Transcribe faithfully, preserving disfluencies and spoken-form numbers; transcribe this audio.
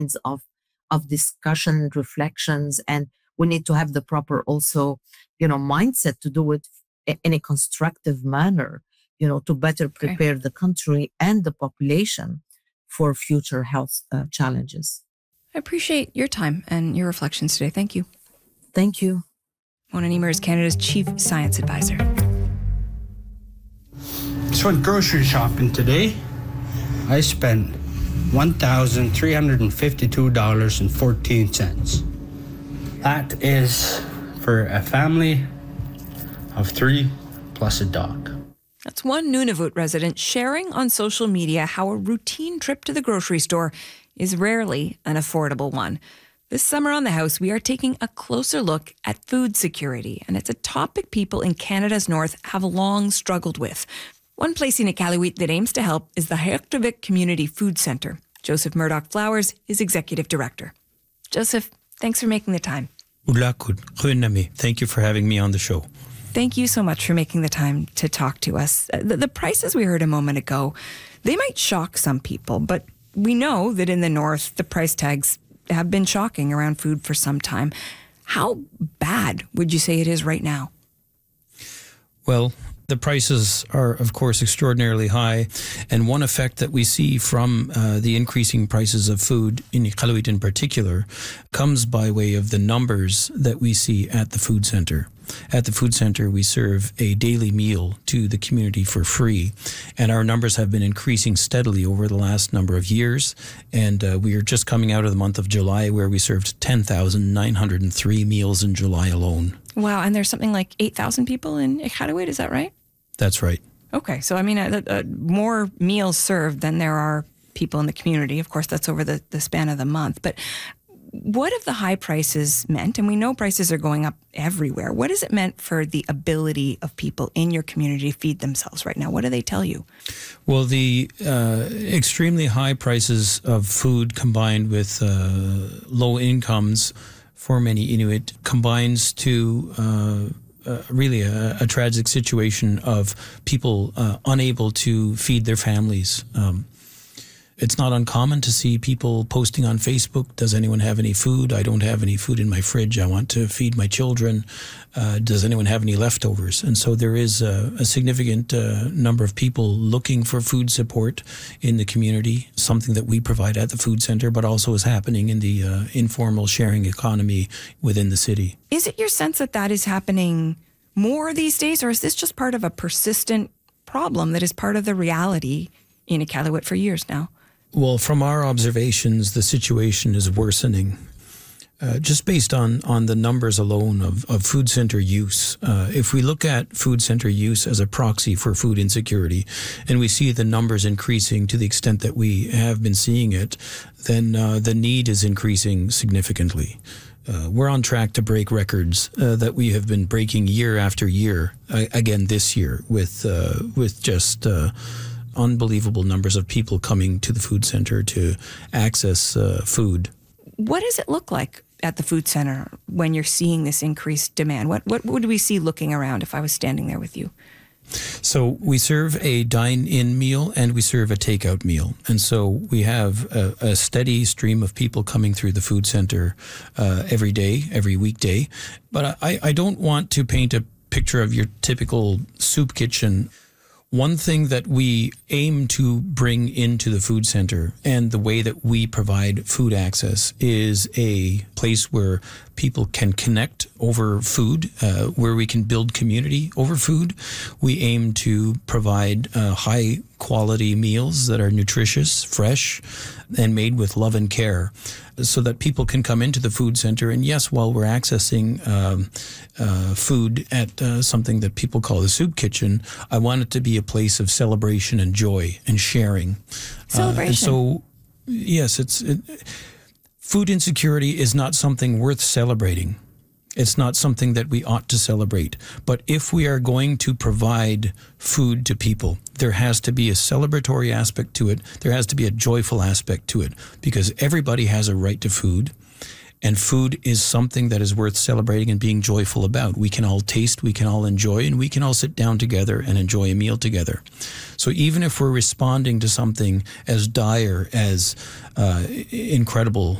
of of discussion, reflections, and we need to have the proper also, you know, mindset to do it in a constructive manner, you know, to better prepare okay. the country and the population for future health uh, challenges. I appreciate your time and your reflections today. Thank you. Thank you. Mona Niemer is Canada's Chief Science Advisor. Just went grocery shopping today. I spent one thousand three hundred fifty-two dollars and fourteen cents. That is for a family of three plus a dog. That's one Nunavut resident sharing on social media how a routine trip to the grocery store is rarely an affordable one. This summer on The House, we are taking a closer look at food security, and it's a topic people in Canada's north have long struggled with. One place in Iqaluit that aims to help is the Heurtevik Community Food Centre. Joseph Murdoch Flowers is executive director. Joseph, thanks for making the time. Thank you for having me on the show. Thank you so much for making the time to talk to us. The, the prices we heard a moment ago, they might shock some people, but we know that in the north, the price tags have been shocking around food for some time. How bad would you say it is right now? Well, the prices are, of course, extraordinarily high. And one effect that we see from uh, the increasing prices of food, in Iqaluit in particular, comes by way of the numbers that we see at the food centre. At the food centre, we serve a daily meal to the community for free. And our numbers have been increasing steadily over the last number of years. And uh, we are just coming out of the month of July, where we served ten thousand nine hundred three meals in July alone. Wow. And there's something like eight thousand people in Iqaluit, is that right? That's right. Okay. So, I mean, uh, uh, more meals served than there are people in the community. Of course, that's over the, the span of the month. But what have the high prices meant? And we know prices are going up everywhere. What has it meant for the ability of people in your community to feed themselves right now? What do they tell you? Well, the uh, extremely high prices of food combined with uh, low incomes for many Inuit combines to uh, uh, really a, a tragic situation of people uh, unable to feed their families. Um, It's not uncommon to see people posting on Facebook, does anyone have any food? I don't have any food in my fridge. I want to feed my children. Uh, does anyone have any leftovers? And so there is a, a significant uh, number of people looking for food support in the community, something that we provide at the food center, but also is happening in the uh, informal sharing economy within the city. Is it your sense that that is happening more these days, or is this just part of a persistent problem that is part of the reality in Iqaluit for years now? Well, from our observations, the situation is worsening. Uh, just based on, on the numbers alone of, of food center use. Uh, if we look at food center use as a proxy for food insecurity, and we see the numbers increasing to the extent that we have been seeing it, then uh, the need is increasing significantly. Uh, we're on track to break records uh, that we have been breaking year after year, uh, again this year, with, uh, with just... Uh, unbelievable numbers of people coming to the food center to access uh, food. What does it look like at the food center when you're seeing this increased demand? What what would we see looking around if I was standing there with you? So we serve a dine-in meal and we serve a takeout meal. And so we have a, a steady stream of people coming through the food center uh, every day, every weekday. But I, I don't want to paint a picture of your typical soup kitchen. One thing that we aim to bring into the food center and the way that we provide food access is a place where people can connect over food, uh, where we can build community over food. We aim to provide uh, high quality meals that are nutritious, fresh, and made with love and care, so that people can come into the food center. And yes, while we're accessing um, uh, food at uh, something that people call the soup kitchen, I want it to be a place of celebration and joy and sharing. Celebration. Uh, and so, yes, it's it, food insecurity is not something worth celebrating. It's not something that we ought to celebrate. But if we are going to provide food to people, there has to be a celebratory aspect to it. There has to be a joyful aspect to it, because everybody has a right to food. And food is something that is worth celebrating and being joyful about. We can all taste, we can all enjoy, and we can all sit down together and enjoy a meal together. So even if we're responding to something as dire as uh, incredible